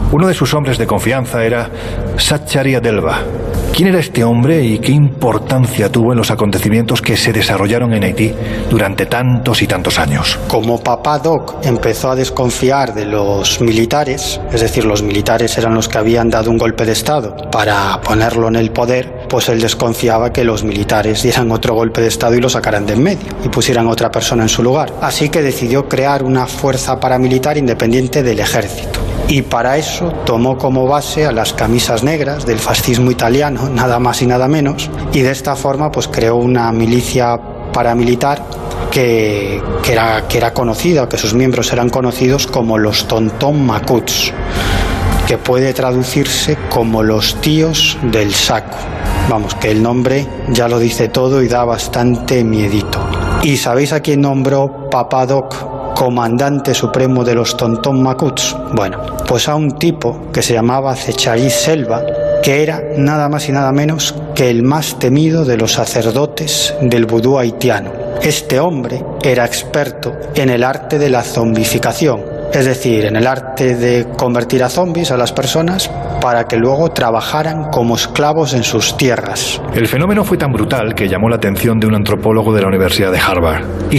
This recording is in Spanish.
Uno de sus hombres de confianza era Sacharia Delva. ¿Quién era este hombre y qué importancia tuvo en los acontecimientos que se desarrollaron en Haití durante tantos y tantos años? Como Papá Doc empezó a desconfiar de los militares, es decir, los militares eran los que habían dado un golpe de Estado para ponerlo en el poder, pues él desconfiaba que los militares dieran otro golpe de Estado y lo sacaran de en medio y pusieran a otra persona en su lugar. Así que decidió crear una fuerza paramilitar independiente del ejército. Y para eso tomó como base a las camisas negras del fascismo italiano, nada más y nada menos, y de esta forma pues creó una milicia paramilitar que era conocida, que sus miembros eran conocidos como los Tonton Macuts, que puede traducirse como los tíos del saco. Vamos, que el nombre ya lo dice todo y da bastante miedito. ¿Y sabéis a quién nombró Papá Doc comandante supremo de los Tonton Macuts? Bueno, pues a un tipo que se llamaba Zecharí Selva, que era nada más y nada menos que el más temido de los sacerdotes del vudú haitiano. Este hombre era experto en el arte de la zombificación, es decir, en el arte de convertir a zombies a las personas para que luego trabajaran como esclavos en sus tierras. El fenómeno fue tan brutal que llamó la atención de un antropólogo de la Universidad de Harvard.